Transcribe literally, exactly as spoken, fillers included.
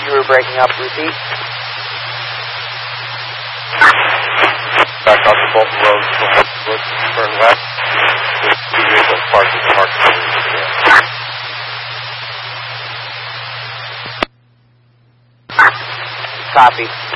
you were breaking up. Repeat. Back off the Bolton Road, Wood, turn west. There's two vehicles parked at the market area. Copy.